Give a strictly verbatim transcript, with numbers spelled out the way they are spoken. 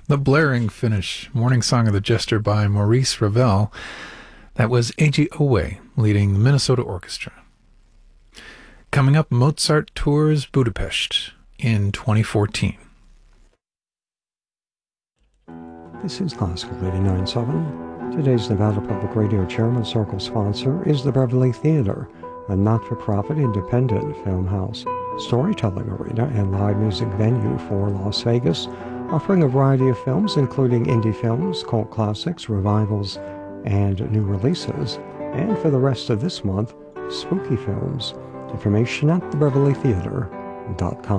The blaring finish, Morning Song of the Jester by Maurice Ravel. That was Eiji Owe leading the Minnesota Orchestra. Coming up, Mozart tours Budapest in twenty fourteen. This is Classical eighty-nine point seven. Today's Nevada Public Radio Chairman Circle sponsor is the Beverly Theater, a not-for-profit independent film house, storytelling arena, and live music venue for Las Vegas, offering a variety of films including indie films, cult classics, revivals, and new releases, and for the rest of this month, spooky films. Information at the beverly theater dot com.